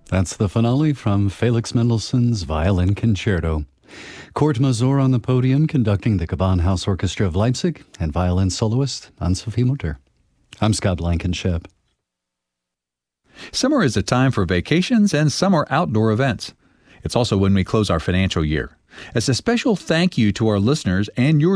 That's the finale from Felix Mendelssohn's Violin Concerto. Kurt Masur on the podium conducting the Gewandhaus Orchestra of Leipzig and violin soloist Anne-Sophie Mutter. I'm Scott Blankenship. Summer is a time for vacations and summer outdoor events. It's also when we close our financial year. As a special thank you to our listeners and your